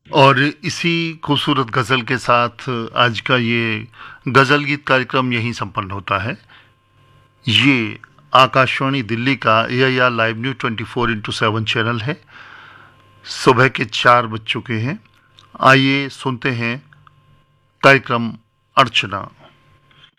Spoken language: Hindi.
और इसी खूबसूरत गज़ल के साथ आज का ये गज़ल गीत कार्यक्रम यहीं संपन्न होता है। ये आकाशवाणी दिल्ली का AIR live news 24x7 channel है। सुबह के 4 बज चुके हैं। आइए सुनते हैं कार्यक्रम अर्चना।